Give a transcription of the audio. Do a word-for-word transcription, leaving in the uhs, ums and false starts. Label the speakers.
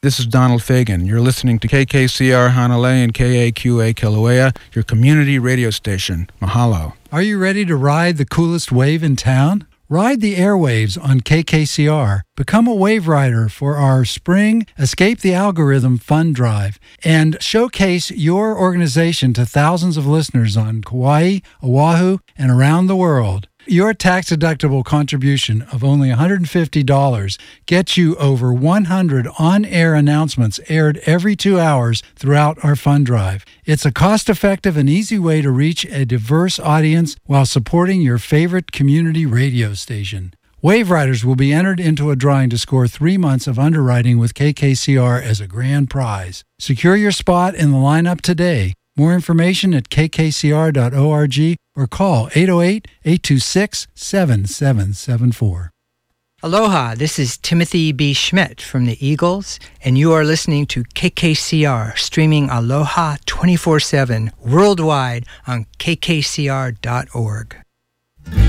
Speaker 1: This is Donald Fagan. You're listening to K K C R Hanalei and K A Q A Kilauea, your community radio station. Mahalo.
Speaker 2: Are you ready to ride the coolest wave in town? Ride the airwaves on K K C R. Become a wave rider for our spring Escape the Algorithm Fund Drive and showcase your organization to thousands of listeners on Kauai, Oahu, and around the world. Your tax-deductible contribution of only one hundred fifty dollars gets you over one hundred on-air announcements aired every two hours throughout our fund drive. It's a cost-effective and easy way to reach a diverse audience while supporting your favorite community radio station. Wave Riders will be entered into a drawing to score three months of underwriting with K K C R as a grand prize. Secure your spot in the lineup today. More information at k k c r dot org or call eight oh eight, eight two six, seven seven seven four.
Speaker 3: Aloha, this is Timothy B. Schmidt from the Eagles, and you are listening to K K C R, streaming Aloha twenty-four seven worldwide on k k c r dot org.